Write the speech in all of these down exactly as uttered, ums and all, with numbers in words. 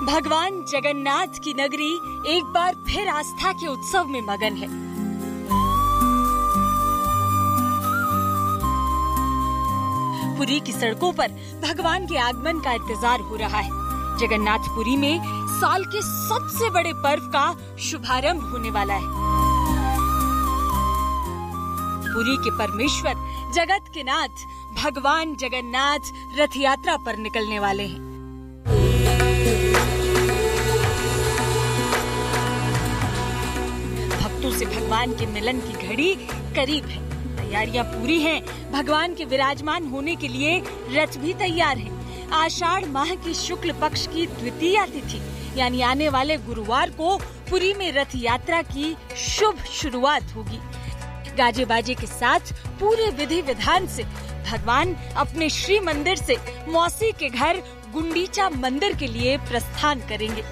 भगवान जगन्नाथ की नगरी एक बार फिर आस्था के उत्सव में मगन है। पुरी की सड़कों पर भगवान के आगमन का इंतजार हो रहा है। जगन्नाथपुरी में साल के सबसे बड़े पर्व का शुभारंभ होने वाला है। पुरी के परमेश्वर जगत के नाथ भगवान जगन्नाथ रथ यात्रा पर निकलने वाले हैं। भक्तों से भगवान के मिलन की घड़ी करीब है। तैयारियां पूरी हैं। भगवान के विराजमान होने के लिए रथ भी तैयार है। आषाढ़ माह की शुक्ल पक्ष की द्वितीया तिथि यानी आने वाले गुरुवार को पुरी में रथ यात्रा की शुभ शुरुआत होगी। गाजे बाजे के साथ पूरे विधि विधान से भगवान अपने श्री मंदिर से मौसी के घर गुंडीचा मंदिर के लिए प्रस्थान करेंगे।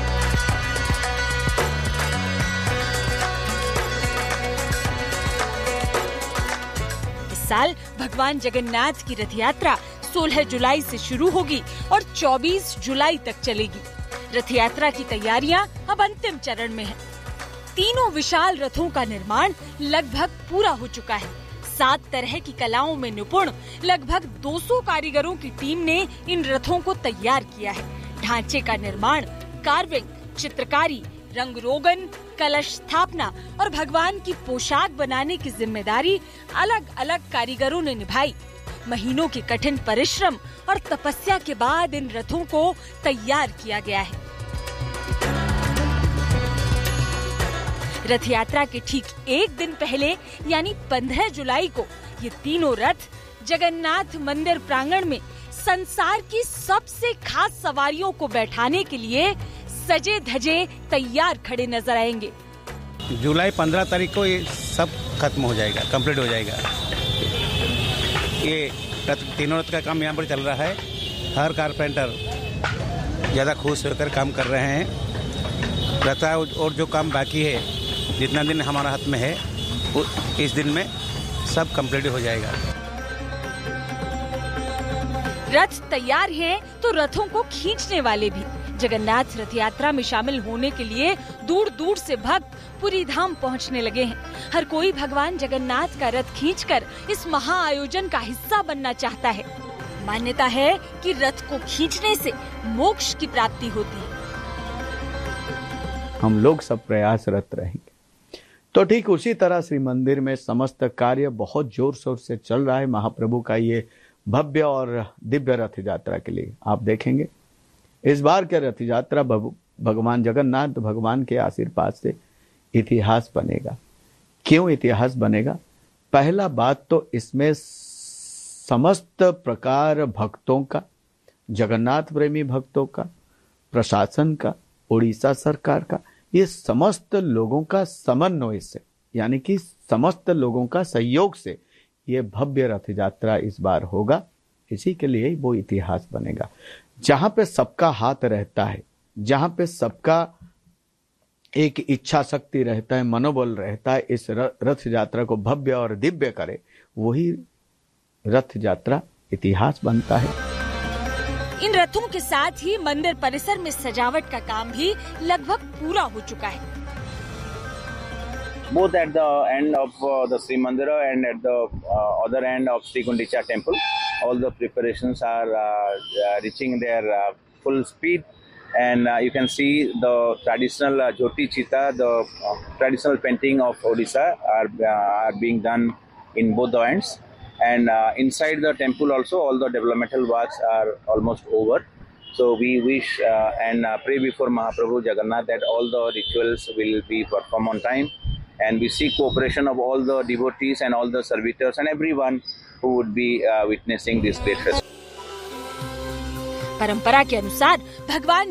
इस साल भगवान जगन्नाथ की रथ यात्रा सोलह जुलाई से शुरू होगी और चौबीस जुलाई तक चलेगी। रथ यात्रा की तैयारियां अब अंतिम चरण में है। तीनों विशाल रथों का निर्माण लगभग पूरा हो चुका है। सात तरह की कलाओं में निपुण लगभग दो सौ कारीगरों की टीम ने इन रथों को तैयार किया है। ढांचे का निर्माण, कार्विंग, चित्रकारी, रंग रोगन, कलश स्थापना और भगवान की पोशाक बनाने की जिम्मेदारी अलग अलग कारीगरों ने निभाई। महीनों के कठिन परिश्रम और तपस्या के बाद इन रथों को तैयार किया गया है। रथ यात्रा के ठीक एक दिन पहले यानी पंद्रह जुलाई को ये तीनों रथ जगन्नाथ मंदिर प्रांगण में संसार की सबसे खास सवारियों को बैठाने के लिए सजे धजे तैयार खड़े नजर आएंगे। जुलाई पंद्रह तारीख को ये सब खत्म हो जाएगा, कंप्लीट हो जाएगा। ये रथ, तीनों रथ का काम यहाँ पर चल रहा है। हर कारपेंटर ज्यादा खुश होकर काम कर रहे हैं। रथ और जो काम बाकी है, जितना दिन हमारा हाथ में है, वो इस दिन में सब कंप्लीट हो जाएगा। रथ तैयार हैं तो रथों को खींचने वाले भी। जगन्नाथ रथ यात्रा में शामिल होने के लिए दूर दूर से भक्त पुरी धाम पहुंचने लगे हैं। हर कोई भगवान जगन्नाथ का रथ खींचकर इस महा आयोजन का हिस्सा बनना चाहता है। मान्यता है कि रथ को खींचने से मोक्ष की प्राप्ति होती है। हम लोग सब प्रयासरत रहेंगे। तो ठीक उसी तरह श्री मंदिर में समस्त कार्य बहुत जोर शोर से चल रहा है। महाप्रभु का ये भव्य और दिव्य रथ यात्रा के लिए आप देखेंगे इस बार के रथ यात्रा भगवान जगन्नाथ भगवान के आशीर्वाद से इतिहास बनेगा। क्यों इतिहास बनेगा? पहला बात तो इसमें समस्त प्रकार भक्तों का, जगन्नाथ प्रेमी भक्तों का, प्रशासन का, उड़ीसा सरकार का, ये समस्त लोगों का समन्वय से यानी कि समस्त लोगों का सहयोग से ये भव्य रथ यात्रा इस बार होगा। इसी के लिए वो इतिहास बनेगा। जहां पे सबका हाथ रहता है, जहां पे सबका एक इच्छा शक्ति रहता है, मनोबल रहता है, इस रथ यात्रा को भव्य और दिव्य करे, वही रथ यात्रा इतिहास बनता है। इन रथों के साथ ही मंदिर परिसर में सजावट का काम भी लगभग पूरा हो चुका है। Both at the end of uh, the Sri Mandira and at the uh, other end of Sri Gundicha temple, all the preparations are uh, uh, reaching their uh, full speed, and uh, you can see the traditional uh, Jyoti Chita, the uh, traditional painting of Odisha are uh, are being done in both the ends. And uh, inside the temple also, all the developmental works are almost over. So we wish uh, and uh, pray before Mahaprabhu Jagannath that all the rituals will be performed on time. And we seek cooperation of all the devotees and all the servitors and everyone who would be uh, witnessing this great festival. परंपरा के अनुसार भगवान